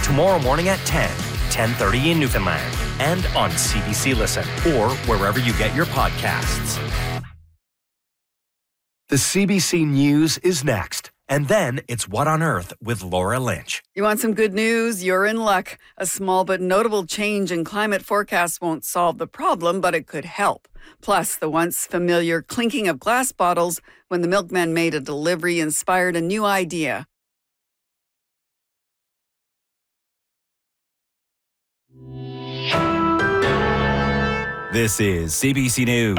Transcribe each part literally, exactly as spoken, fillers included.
tomorrow morning at ten, ten thirty in Newfoundland, and on C B C Listen or wherever you get your podcasts. The C B C News is next. And then it's What on Earth with Laura Lynch. You want some good news? You're in luck. A small but notable change in climate forecasts won't solve the problem, but it could help. Plus, the once familiar clinking of glass bottles when the milkman made a delivery inspired a new idea. This is C B C News.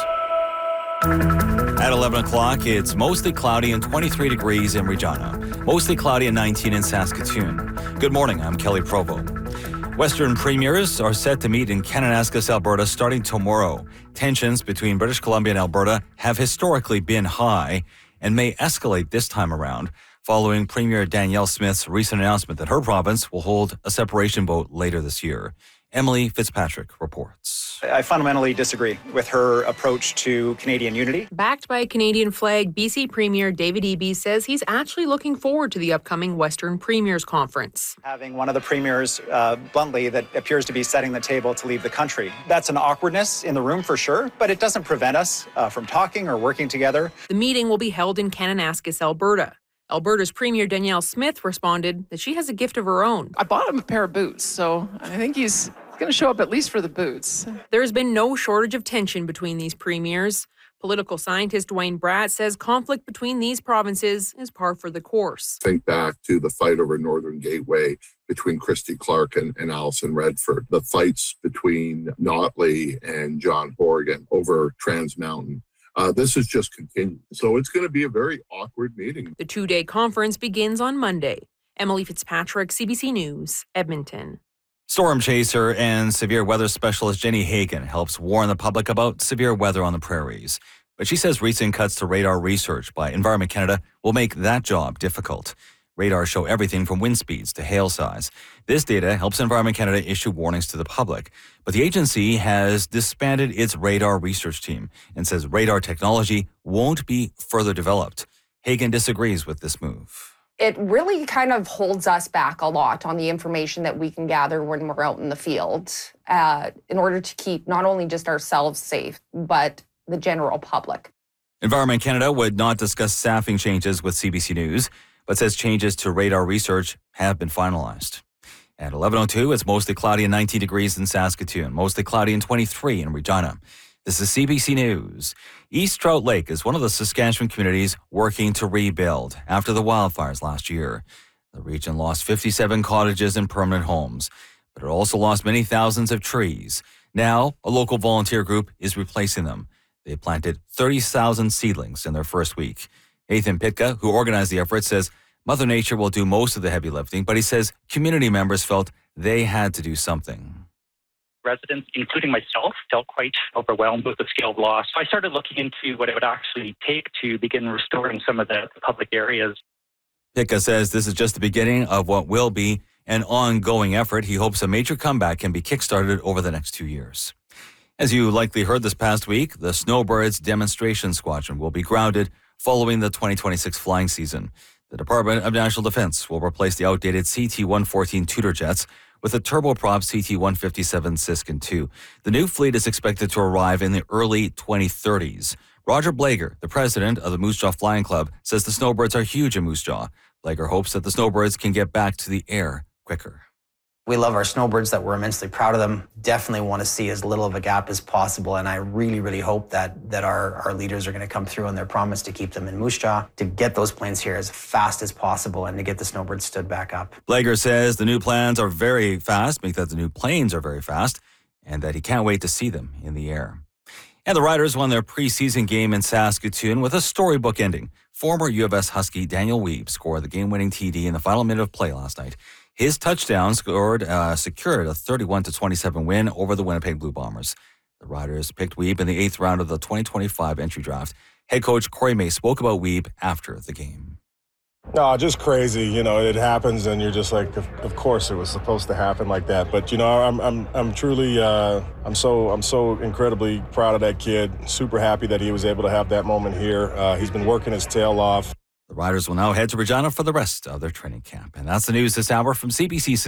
At eleven o'clock, it's mostly cloudy and twenty-three degrees in Regina. Mostly cloudy and nineteen in Saskatoon. Good morning, I'm Kelly Provo. Western premiers are set to meet in Kananaskis, Alberta, starting tomorrow. Tensions between British Columbia and Alberta have historically been high and may escalate this time around, following Premier Danielle Smith's recent announcement that her province will hold a separation vote later this year. Emily Fitzpatrick reports. I fundamentally disagree with her approach to Canadian unity. Backed by a Canadian flag, B C Premier David Eby says he's actually looking forward to the upcoming Western Premiers Conference. Having one of the premiers, uh, bluntly, that appears to be setting the table to leave the country. That's an awkwardness in the room for sure, but it doesn't prevent us uh, from talking or working together. The meeting will be held in Kananaskis, Alberta. Alberta's Premier Danielle Smith responded that she has a gift of her own. I bought him a pair of boots, so I think he's going to show up at least for the boots. There has been no shortage of tension between these premiers. Political scientist Dwayne Bratt says conflict between these provinces is par for the course. Think back to the fight over Northern Gateway between Christy Clark and, and Alison Redford, the fights between Notley and John Horgan over Trans Mountain. Uh, this has just continued. So it's going to be a very awkward meeting. The two-day conference begins on Monday. Emily Fitzpatrick, C B C News, Edmonton. Storm chaser and severe weather specialist Jenny Hagan helps warn the public about severe weather on the prairies. But she says recent cuts to radar research by Environment Canada will make that job difficult. Radar show everything from wind speeds to hail size. This data helps Environment Canada issue warnings to the public. But the agency has disbanded its radar research team and says radar technology won't be further developed. Hagan disagrees with this move. It really kind of holds us back a lot on the information that we can gather when we're out in the field uh, in order to keep not only just ourselves safe, but the general public. Environment Canada would not discuss staffing changes with C B C News, but says changes to radar research have been finalized. At eleven oh two, it's mostly cloudy and nineteen degrees in Saskatoon, mostly cloudy and twenty-three in Regina. This is C B C News. East Trout Lake is one of the Saskatchewan communities working to rebuild after the wildfires last year. The region lost fifty-seven cottages and permanent homes, but it also lost many thousands of trees. Now, a local volunteer group is replacing them. They planted thirty thousand seedlings in their first week. Nathan Pitka, who organized the effort, says Mother Nature will do most of the heavy lifting, but he says community members felt they had to do something. Residents, including myself, felt quite overwhelmed with the scale of loss. So I started looking into what it would actually take to begin restoring some of the public areas. Pitka says this is just the beginning of what will be an ongoing effort. He hopes a major comeback can be kickstarted over the next two years. As you likely heard this past week, the Snowbirds Demonstration Squadron will be grounded following the twenty twenty-six flying season. The Department of National Defence will replace the outdated C T one fourteen Tudor jets with a turboprop C T one fifty-seven Siskin two. The new fleet is expected to arrive in the early twenty thirties. Roger Blager, the president of the Moose Jaw Flying Club, says the Snowbirds are huge in Moose Jaw. Blager hopes that the Snowbirds can get back to the air quicker. We love our snowbirds, that we're immensely proud of them. Definitely want to see as little of a gap as possible, and I really, really hope that that our, our leaders are going to come through on their promise to keep them in Moose Jaw, to get those planes here as fast as possible and to get the snowbirds stood back up. Blager says the new plans are very fast, make that the new planes are very fast, and that he can't wait to see them in the air. And the Riders won their preseason game in Saskatoon with a storybook ending. Former U of S Husky Daniel Wiebe scored the game-winning T D in the final minute of play last night. His touchdown scored uh, secured a thirty-one to twenty-seven win over the Winnipeg Blue Bombers. The Riders picked Wiebe in the eighth round of the twenty twenty-five entry draft. Head coach Corey May spoke about Wiebe after the game. No, just crazy. You know, it happens, and you're just like, of, of course, it was supposed to happen like that. But you know, I'm, I'm, I'm truly, uh, I'm so, I'm so incredibly proud of that kid. Super happy that he was able to have that moment here. Uh, he's been working his tail off. The Riders will now head to Regina for the rest of their training camp, and that's the news this hour from C B C.